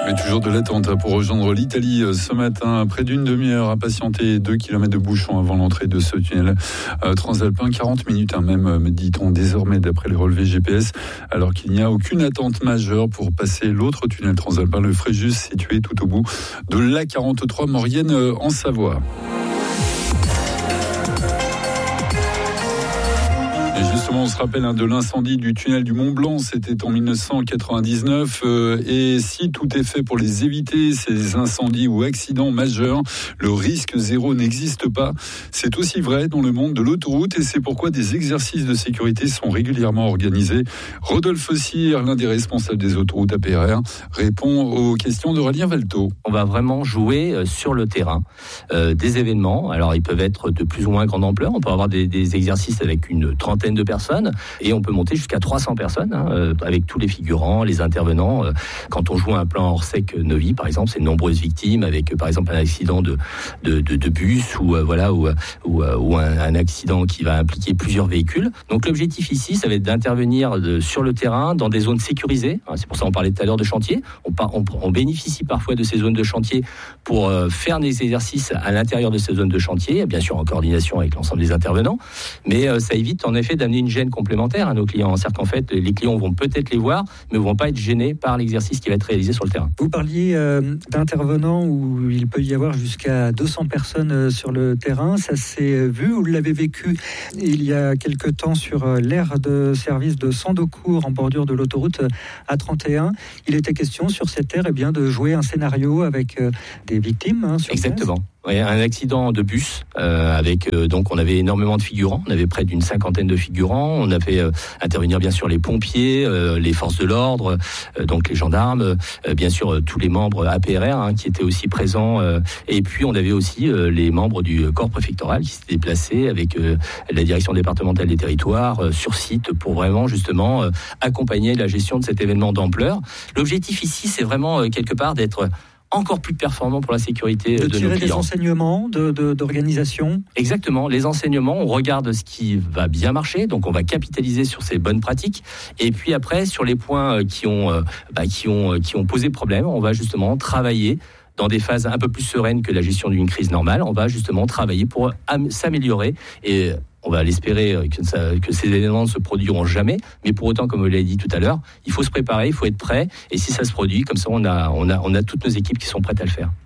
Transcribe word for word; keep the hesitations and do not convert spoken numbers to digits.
Mais toujours de l'attente pour rejoindre l'Italie ce matin. Près d'une demi-heure à patienter, deux kilomètres de bouchon avant l'entrée de ce tunnel transalpin. quarante minutes, hein, même, dit-on désormais d'après les relevés G P S, alors qu'il n'y a aucune attente majeure pour passer l'autre tunnel transalpin, le Fréjus, situé tout au bout de l'A quarante-trois Maurienne en Savoie. Justement, on se rappelle hein, de l'incendie du tunnel du Mont Blanc, c'était en dix-neuf cent quatre-vingt-dix-neuf. Euh, et si tout est fait pour les éviter, ces incendies ou accidents majeurs, le risque zéro n'existe pas. C'est aussi vrai dans le monde de l'autoroute et c'est pourquoi des exercices de sécurité sont régulièrement organisés. Rodolphe Cyr, l'un des responsables des autoroutes A P R R, répond aux questions d'Aurélien Valto. On va vraiment jouer euh, sur le terrain euh, des événements. Alors, ils peuvent être de plus ou moins grande ampleur. On peut avoir des, des exercices avec une trentaine de personnes et on peut monter jusqu'à trois cents personnes hein, euh, avec tous les figurants, les intervenants. Euh, quand on joue un plan hors sec Novi, par exemple, c'est de nombreuses victimes avec, euh, par exemple, un accident de, de, de, de bus ou, euh, voilà, ou, ou, ou un, un accident qui va impliquer plusieurs véhicules. Donc, l'objectif ici, ça va être d'intervenir de, sur le terrain dans des zones sécurisées. Hein, c'est pour ça qu'on parlait tout à l'heure de chantier. On, on, on bénéficie parfois de ces zones de chantier pour euh, faire des exercices à l'intérieur de ces zones de chantier, bien sûr en coordination avec l'ensemble des intervenants. Mais euh, ça évite en effet d'amener une gêne complémentaire à nos clients. C'est-à-dire qu'en fait, les clients vont peut-être les voir, mais ne vont pas être gênés par l'exercice qui va être réalisé sur le terrain. Vous parliez euh, d'intervenants où il peut y avoir jusqu'à deux cents personnes sur le terrain. Ça s'est vu, vous l'avez vécu il y a quelque temps sur l'aire de service de Sandocourt en bordure de l'autoroute A trente et un. Il était question sur cette aire eh bien, de jouer un scénario avec euh, des victimes. Hein, sur Exactement. Oui, un accident de bus euh, avec euh, donc on avait énormément de figurants, on avait près d'une cinquantaine de figurants, on a fait euh, intervenir bien sûr les pompiers, euh, les forces de l'ordre, euh, donc les gendarmes, euh, bien sûr euh, tous les membres A P R R hein, qui étaient aussi présents, euh, et puis on avait aussi euh, les membres du corps préfectoral qui s'étaient déplacés avec euh, la direction départementale des territoires euh, sur site pour vraiment justement euh, accompagner la gestion de cet événement d'ampleur. L'objectif ici, c'est vraiment euh, quelque part d'être encore plus performant pour la sécurité de, de nos clients. De tirer des enseignements de, de, d'organisation. Exactement, les enseignements, on regarde ce qui va bien marcher, donc on va capitaliser sur ces bonnes pratiques, et puis après, sur les points qui ont, bah, qui ont, qui ont posé problème, on va justement travailler dans des phases un peu plus sereines que la gestion d'une crise normale, on va justement travailler pour am- s'améliorer et on va l'espérer que, ça, que ces événements ne se produiront jamais, mais pour autant, comme vous l'avez dit tout à l'heure, il faut se préparer, il faut être prêt, et si ça se produit, comme ça, on a, on a, on a toutes nos équipes qui sont prêtes à le faire.